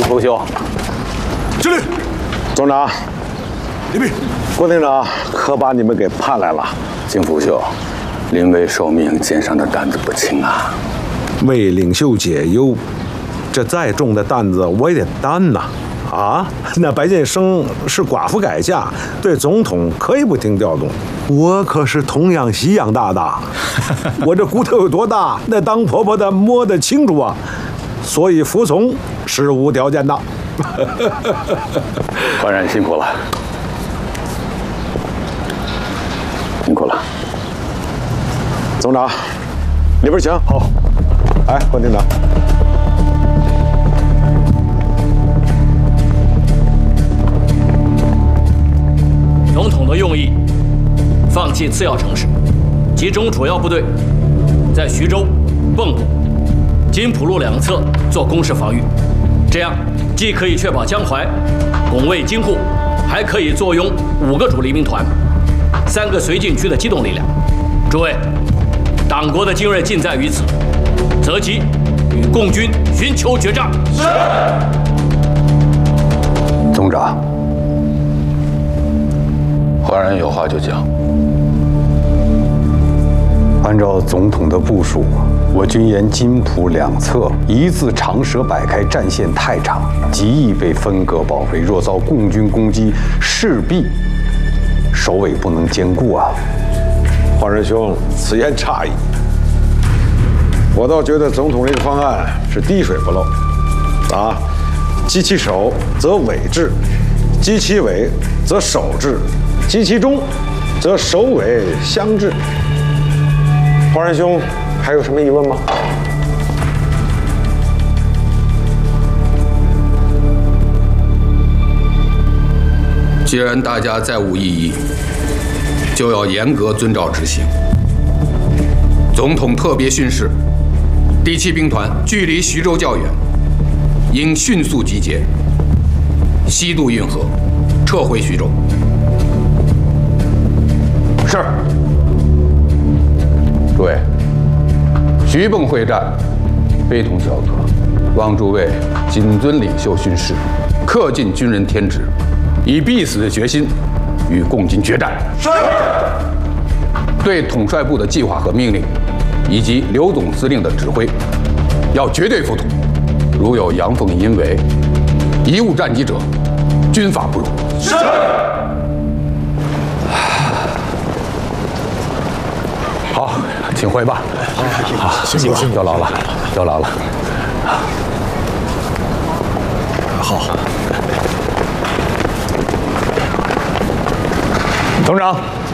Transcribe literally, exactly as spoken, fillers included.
福兄， 敬礼。 总长， 礼毕。 郭厅长可把你们给盼来了。 金福兄，临危受命，肩上的担子不轻啊。 为领袖解忧，这再重的担子我也得担呐！啊，那白建生是寡妇改嫁，对总统可以不听调动。我可是童养媳养大的，我这骨头有多大，那当婆婆的摸得清楚啊，所以服从是无条件的。 焕然辛苦了，辛苦了。 总长，里边请。 好。哎，关厅长。 总统的用意，放弃次要城市，集中主要部队在徐州、蚌埠、金浦路两侧做攻势防御，这样既可以确保江淮拱卫京沪，还可以坐拥五个主力兵团、三个绥靖区的机动力量。诸位，党国的精锐尽在于此，择机与共军寻求决战。是。 总长，焕然有话就讲。 按照总统的部署，我军沿津浦两侧一字长蛇摆开，战线太长，极易被分割包围。若遭共军攻击，势必首尾不能兼顾啊！ 焕然兄，此言差矣。我倒觉得总统这个方案是滴水不漏，啊，击其首则尾治，击其尾则首治，击其中则首尾相治。焕然兄，还有什么疑问吗？ 既然大家再无异议，就要严格遵照执行。总统特别训示，第七兵团距离徐州较远，应迅速集结，西渡运河，撤回徐州。 是。 诸位，徐蚌会战非同小可，望诸位谨遵领袖训示，恪尽军人天职，以必死的决心与共军决战。是。对统帅部的计划和命令，以及刘总司令的指挥，要绝对服从。如有阳奉阴违、贻误战机者，军法不容。是。好，请回吧。好，辛苦，有劳了，有劳了。 好。 总长。